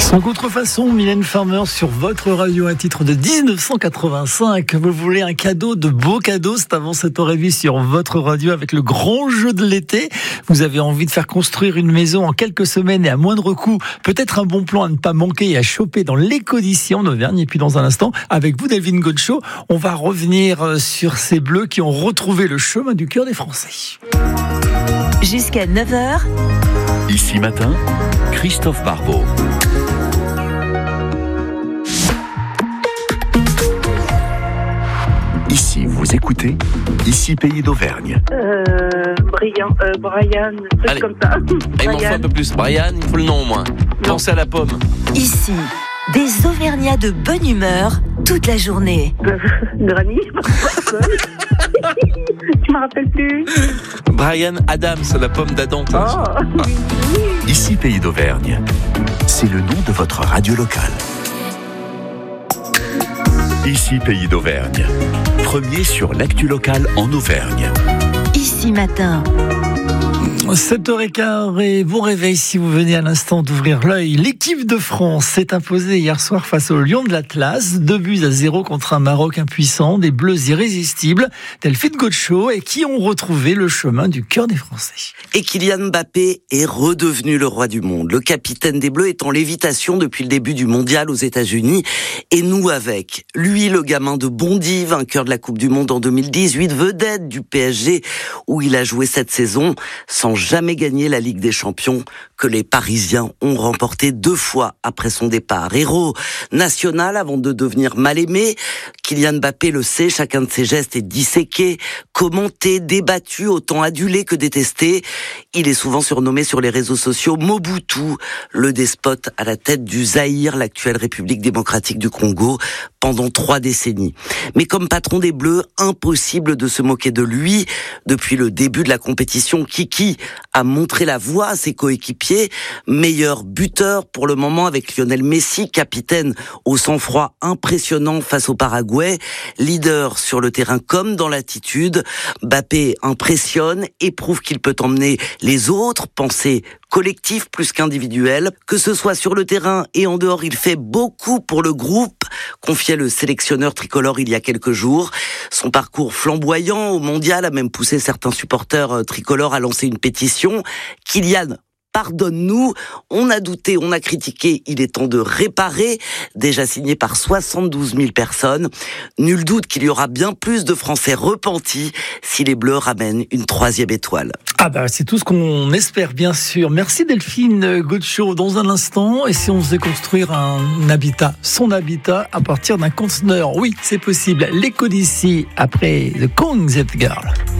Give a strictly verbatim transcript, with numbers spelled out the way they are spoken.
Sans contrefaçon, Mylène Farmer sur votre radio à titre de dix-neuf cent quatre-vingt-cinq. Vous voulez un cadeau, de beaux cadeaux, c'est avant sept heures trente sur votre radio avec le grand jeu de l'été. Vous avez envie de faire construire une maison en quelques semaines et à moindre coût. Peut-être un bon plan à ne pas manquer et à choper dans l'éco d'ici en Auvergne. Et puis dans un instant, avec vous, Delphine Godchaux, on va revenir sur ces Bleus qui ont retrouvé le chemin du cœur des Français. Jusqu'à neuf heures. Ici matin, Christophe Barbeau. Ici, vous écoutez, ici Pays d'Auvergne. Euh, Brian, euh, Brian, truc Allez. comme ça. Il m'en faut un peu plus. Brian, il faut le nom au moins. Pensez à la pomme. Ici, des Auvergnats de bonne humeur toute la journée. Euh, Granny, tu me rappelles plus. Brian Adams, la pomme d'Adam. Oh. Ici Pays d'Auvergne. C'est le nom de votre radio locale. Ici Pays d'Auvergne. Premier sur l'actu locale en Auvergne. Ici matin. sept heures quinze et bon réveil si vous venez à l'instant d'ouvrir l'œil. L'équipe de France s'est imposée hier soir face aux Lions de l'Atlas. Deux buts à zéro contre un Maroc impuissant, des Bleus irrésistibles, Delphine Godchaux, et qui ont retrouvé le chemin du cœur des Français. Et Kylian Mbappé est redevenu le roi du monde. Le capitaine des Bleus est en lévitation depuis le début du mondial aux États-Unis. Et nous avec. Lui, le gamin de Bondy, vainqueur de la Coupe du Monde en deux mille dix-huit, vedette du P S G, où il a joué cette saison, sans jamais gagné la Ligue des Champions, que les Parisiens ont remporté deux fois après son départ. Héros national avant de devenir mal aimé, Kylian Mbappé le sait, chacun de ses gestes est disséqué, commenté, débattu, autant adulé que détesté. Il est souvent surnommé sur les réseaux sociaux Mobutu, le despote à la tête du Zaïre, l'actuelle République démocratique du Congo, pendant trois décennies. Mais comme patron des Bleus, impossible de se moquer de lui. Depuis le début de la compétition, Kiki a montré la voie à ses coéquipiers, meilleur buteur pour le moment avec Lionel Messi, capitaine au sang-froid impressionnant face au Paraguay, leader sur le terrain comme dans l'attitude. Mbappé impressionne et prouve qu'il peut emmener les autres, penser collectif plus qu'individuel, que ce soit sur le terrain et en dehors, il fait beaucoup pour le groupe, confiait le sélectionneur tricolore il y a quelques jours. Son parcours flamboyant au mondial a même poussé certains supporters tricolores à lancer une pétition. Kylian, pardonne-nous, on a douté, on a critiqué, il est temps de réparer, déjà signé par soixante-douze mille personnes. Nul doute qu'il y aura bien plus de Français repentis si les Bleus ramènent une troisième étoile. Ah bah c'est tout ce qu'on espère bien sûr. Merci Delphine Godchaux. Dans un instant, et si on faisait construire un habitat, son habitat à partir d'un conteneur? Oui, c'est possible. L'éco d'ici après The Kong Z Girl.